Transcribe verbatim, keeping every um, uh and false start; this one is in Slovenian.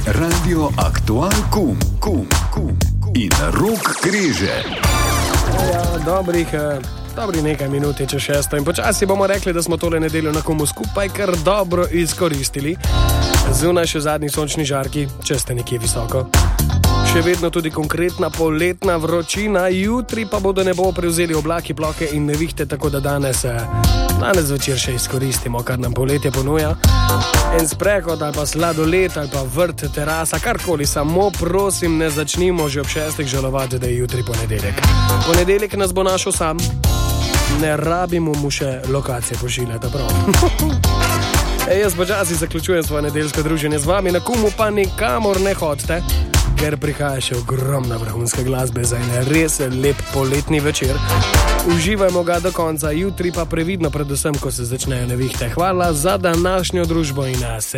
Radio Aktual Kum, Kum, Kum in Rok Križe. Ja, dobrih, dobrih nekaj minut je čez šesto in počasi bomo rekli, da smo tole nedeljo na Kumu skupaj kar dobro izkoristili. Zunaj še zadnji sončni žarki, če ste nekje visoko. Še vedno tudi konkretna poletna vročina, jutri pa bodo nebo prevzeli oblaki, plohe in nevihte, tako da danes, danes večer še izkoristimo, kar nam poletje ponuja. En sprehod ali pa sladoled ali pa vrt, terasa, karkoli, samo prosim ne začnimo že ob šestih žalovati, da je jutri ponedeljek. Ponedeljek nas bo našel sam, ne rabimo mu še lokacije pošiljati, prav. Ej, jaz počasi zaključujem svoje nedeljsko druženje z vami, na Kumu pa nikamor ne hodite, ker prihaja še ogromna vrhunska glasbe za en res lep poletni večer. Uživajmo ga do konca, jutri pa previdno, predvsem, ko se začnejo nevihte. Hvala za današnjo družbo in nas.